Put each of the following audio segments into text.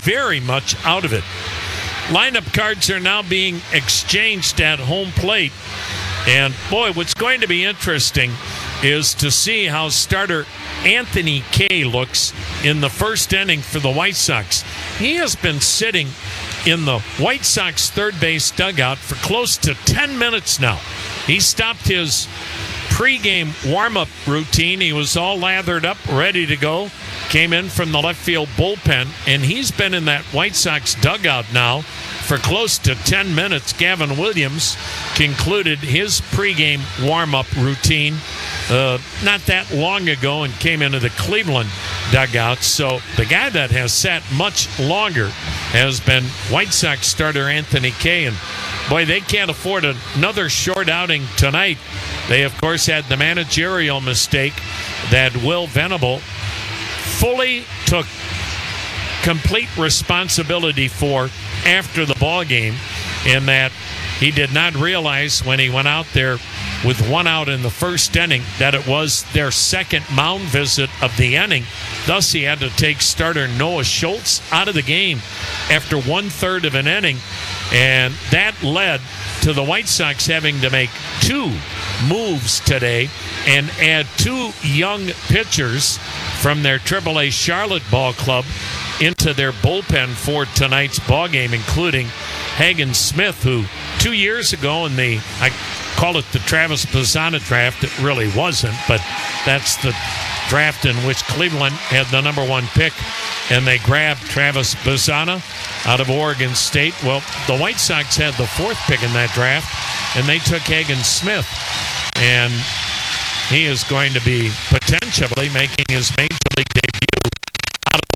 very much out of it. Lineup cards are now being exchanged at home plate. And, boy, what's going to be interesting is to see how starter Anthony Kay looks in the first inning for the White Sox. He has been sitting in the White Sox third base dugout for close to 10 minutes now. He stopped his pregame warm-up routine. He was all lathered up, ready to go. Came in from the left field bullpen, and he's been in that White Sox dugout now for close to 10 minutes. Gavin Williams concluded his pregame warm-up routine not that long ago and came into the Cleveland dugout. So the guy that has sat much longer has been White Sox starter Anthony Kay. And, boy, they can't afford another short outing tonight. They, of course, had the managerial mistake that Will Venable fully took complete responsibility for after the ball game, in that he did not realize when he went out there with one out in the first inning that it was their second mound visit of the inning. Thus, he had to take starter Noah Schultz out of the game after 1/3 of an inning, and that led to the White Sox having to make two moves today and add two young pitchers from their AAA Charlotte ball club into their bullpen for tonight's ball game, including Hagen Smith, who 2 years ago in the, I call it the Travis Bazzana draft, it really wasn't, but that's the draft in which Cleveland had the number one pick, and they grabbed Travis Bazzana out of Oregon State. Well, the White Sox had the fourth pick in that draft, and they took Hagen Smith, and he is going to be potentially making his major league debut out of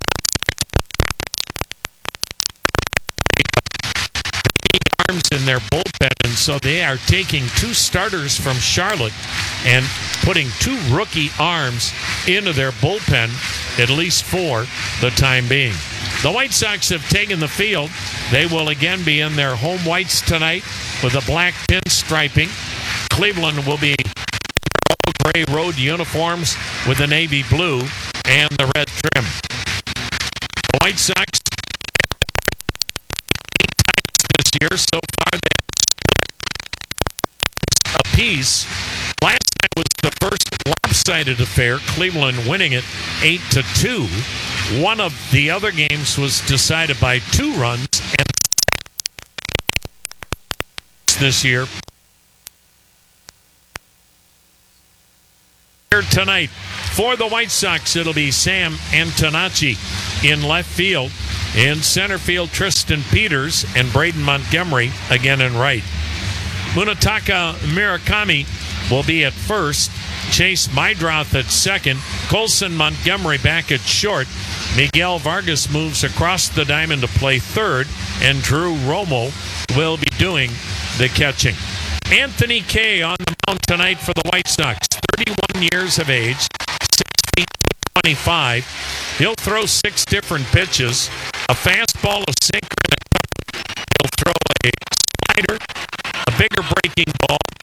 arms in their bullpen. And so they are taking two starters from Charlotte and putting two rookie arms into their bullpen, at least for the time being. The White Sox have taken the field. They will again be in their home whites tonight with a black pinstriping. Cleveland will be gray road uniforms with the navy blue and the red trim. The White Sox 8 times this year so far. They a piece. Last night was the first lopsided affair, Cleveland winning it 8-2. One of the other games was decided by 2 runs, and this year. Tonight for the White Sox, it'll be Sam Antonacci in left field. In center field, Tristan Peters and Braden Montgomery again in right. Munetaka Murakami will be at first. Chase Meidroth at second. Colson Montgomery back at short. Miguel Vargas moves across the diamond to play third, and Drew Romo will be doing the catching. Anthony Kay on the mound tonight for the White Sox. 31 years of age, 6 feet 25. He'll throw 6 different pitches, a fastball, a sinker, and a cutter. He'll throw a slider, a bigger breaking ball,